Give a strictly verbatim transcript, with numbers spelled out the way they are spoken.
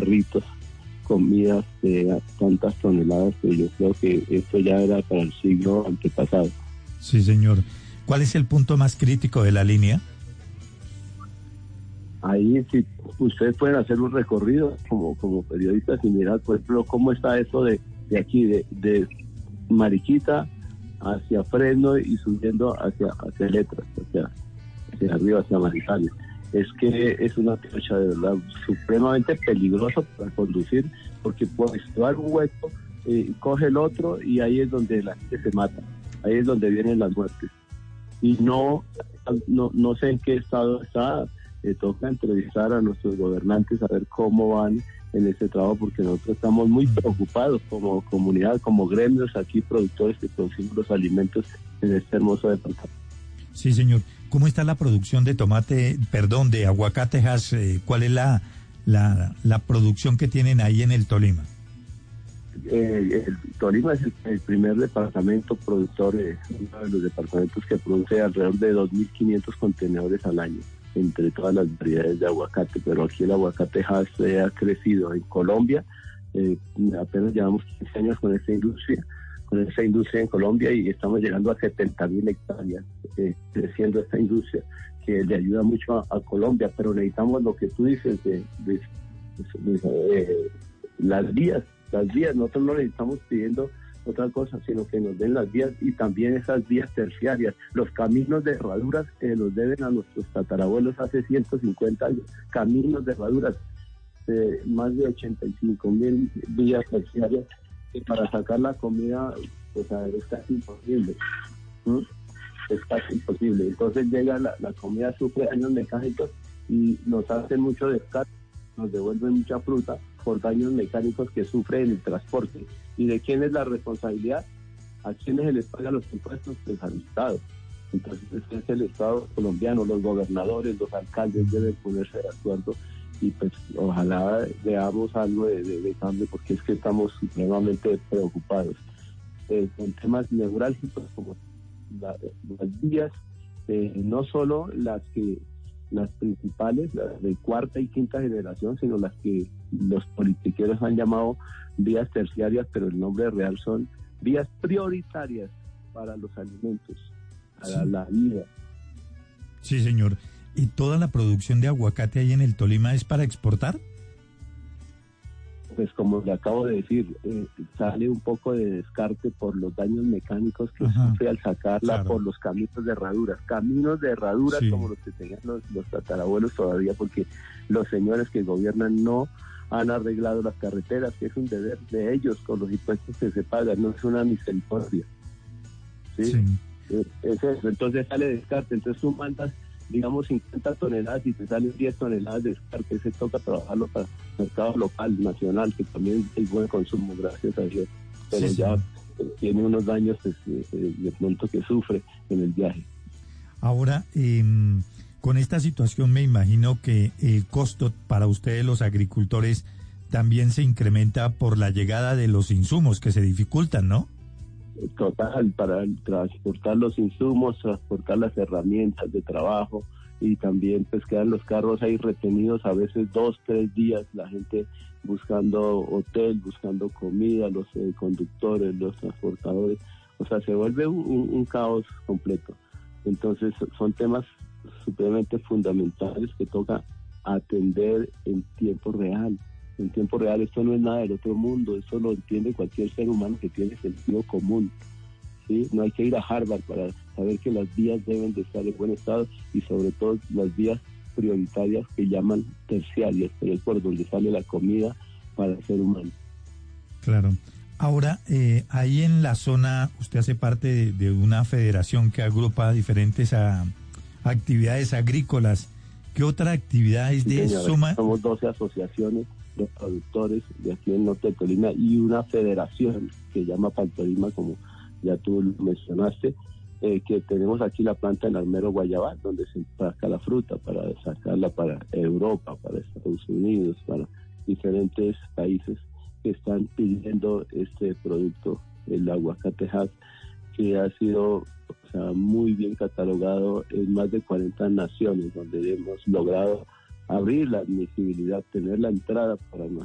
carritos, comidas de tantas toneladas, que yo creo que esto ya era para el siglo antepasado. Sí, señor. ¿Cuál es el punto más crítico de la línea? Ahí sí, ustedes pueden hacer un recorrido como, como periodistas y mirar, por ejemplo, cómo está eso de, de aquí, de, de Mariquita hacia Fresno y subiendo hacia, hacia Letras, hacia, hacia arriba, hacia Manizales. Es que es una trocha de verdad supremamente peligroso para conducir, porque puedes dar un hueco, eh, coge el otro y ahí es donde la gente se mata, ahí es donde vienen las muertes. Y no, no, no sé en qué estado está, eh, toca entrevistar a nuestros gobernantes a ver cómo van en este trabajo, porque nosotros estamos muy preocupados como comunidad, como gremios aquí, productores que producimos los alimentos en este hermoso departamento. Sí, señor. ¿Cómo está la producción de tomate, perdón, de aguacatejas? Eh, ¿Cuál es la, la, la producción que tienen ahí en el Tolima? Eh, el Tolima es el, el primer departamento productor, eh, uno de los departamentos que produce alrededor de dos mil quinientos contenedores al año, entre todas las variedades de aguacate, pero aquí el aguacatejas eh, ha crecido en Colombia, eh, apenas llevamos quince años con esta industria, con esta industria en Colombia y estamos llegando a setenta mil hectáreas, eh, creciendo esta industria, que le ayuda mucho a, a Colombia, pero necesitamos lo que tú dices de, de, de, de, de las vías, las vías, nosotros no le estamos pidiendo otra cosa, sino que nos den las vías y también esas vías terciarias, los caminos de herraduras que los deben a nuestros tatarabuelos hace ciento cincuenta años, caminos de herraduras, eh, más de ochenta y cinco mil vías terciarias, que para sacar la comida, pues a ver, es casi imposible, ¿Mm? es casi imposible, entonces llega la, la comida, sufre daños mecánicos y nos hacen mucho descarte, nos devuelven mucha fruta por daños mecánicos que sufre en el transporte. ¿Y de quién es la responsabilidad? ¿A quiénes se les paga los impuestos? Pues al Estado. Entonces es el Estado colombiano, los gobernadores, los alcaldes deben ponerse de acuerdo y pues ojalá veamos algo de, de, de cambio, porque es que estamos supremamente preocupados. Eh, con temas neurálgicos como la, las vías, eh, no solo las que las principales, las de cuarta y quinta generación, sino las que los politiqueros han llamado vías terciarias, pero el nombre real son vías prioritarias para los alimentos, para sí. la vida. Sí, señor. ¿Y toda la producción de aguacate ahí en el Tolima es para exportar? Pues como le acabo de decir, eh, sale un poco de descarte por los daños mecánicos que Ajá. sufre al sacarla claro. por los caminos de herraduras, caminos de herraduras sí. como los que tenían los, los tatarabuelos todavía, porque los señores que gobiernan no han arreglado las carreteras, que es un deber de ellos con los impuestos que se pagan, no es una misericordia. ¿sí? Sí. Eh, es eso, entonces sale descarte, entonces tú mandas digamos cincuenta toneladas y te salen diez toneladas de descarte, se toca trabajarlo para el mercado local, nacional, que también hay buen consumo, gracias a Dios, pero sí, ya sí. tiene unos daños pues, de, de pronto que sufre en el viaje. Ahora, eh, con esta situación me imagino que el costo para ustedes los agricultores también se incrementa por la llegada de los insumos que se dificultan, ¿no? Total, para transportar los insumos, transportar las herramientas de trabajo y también pues quedan los carros ahí retenidos a veces dos, tres días, la gente buscando hotel, buscando comida, los eh, conductores, los transportadores, o sea, se vuelve un, un, un caos completo. Entonces son temas supremamente fundamentales que toca atender en tiempo real. En tiempo real esto no es nada del otro mundo, esto lo entiende cualquier ser humano que tiene sentido común, ¿sí? No hay que ir a Harvard para saber que las vías deben de estar en buen estado y sobre todo las vías prioritarias que llaman terciarias, pero es por donde sale la comida para el ser humano. Claro. Ahora, eh, ahí en la zona, usted hace parte de, de una federación que agrupa diferentes a, actividades agrícolas. ¿Qué otra actividad es de sí, suma? Somos doce asociaciones de productores de aquí en Norte de Tolima y una federación que llama Paltolima, como ya tú mencionaste, eh, que tenemos aquí la planta en Armero Guayabal, donde se saca la fruta para sacarla para Europa, para Estados Unidos, para diferentes países que están pidiendo este producto, el aguacatejas, que ha sido o sea, muy bien catalogado en más de cuarenta naciones, donde hemos logrado abrir la admisibilidad, tener la entrada para